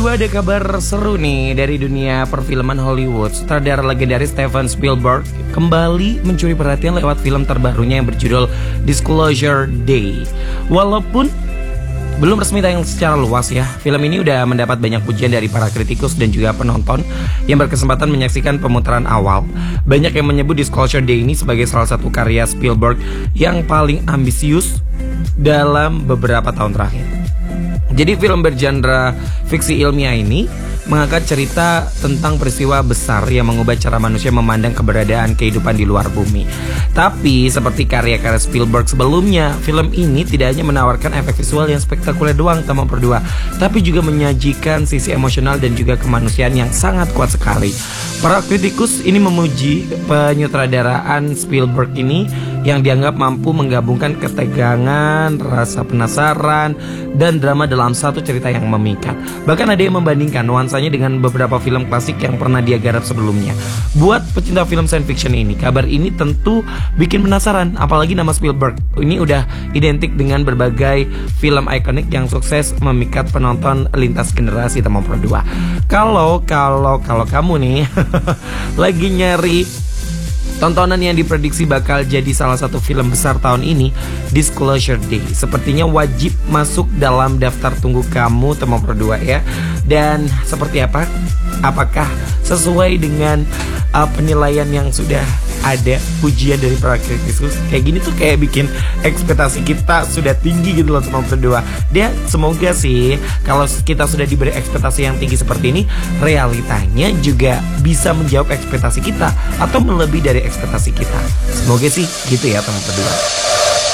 berdua, ada kabar seru nih dari dunia perfilman Hollywood. Sutradara legendaris Steven Spielberg kembali mencuri perhatian lewat film terbarunya yang berjudul Disclosure Day. Walaupun belum resmi tayang secara luas ya, film ini udah mendapat banyak pujian dari para kritikus dan juga penonton yang berkesempatan menyaksikan pemutaran awal. Banyak yang menyebut Disclosure Day ini sebagai salah satu karya Spielberg yang paling ambisius dalam beberapa tahun terakhir. Jadi film bergenre fiksi ilmiah ini mengangkat cerita tentang peristiwa besar yang mengubah cara manusia memandang keberadaan kehidupan di luar bumi. Tapi seperti karya-karya Spielberg sebelumnya, film ini tidak hanya menawarkan efek visual yang spektakuler doang teman berdua, tapi juga menyajikan sisi emosional dan juga kemanusiaan yang sangat kuat sekali. Para kritikus ini memuji penyutradaraan Spielberg ini yang dianggap mampu menggabungkan ketegangan, rasa penasaran, dan drama dalam satu cerita yang memikat. Bahkan ada yang membandingkan nuansanya dengan beberapa film klasik yang pernah dia garap sebelumnya. Buat pecinta film science fiction ini, kabar ini tentu bikin penasaran. Apalagi nama Spielberg ini udah identik dengan berbagai film ikonik yang sukses memikat penonton lintas generasi teman berdua. Kalau kamu nih lagi nyari tontonan yang diprediksi bakal jadi salah satu film besar tahun ini, Disclosure Day sepertinya wajib masuk dalam daftar tunggu kamu teman berdua ya. Dan seperti apa? Apakah sesuai dengan penilaian yang sudah ada, pujian dari para kritikus? Kayak gini tuh kayak bikin ekspektasi kita sudah tinggi gitu loh teman berdua. Dan semoga sih kalau kita sudah diberi ekspektasi yang tinggi seperti ini, realitanya juga bisa menjawab ekspektasi kita atau melebihi dari ekspektasi kita. Semoga sih gitu ya teman berdua.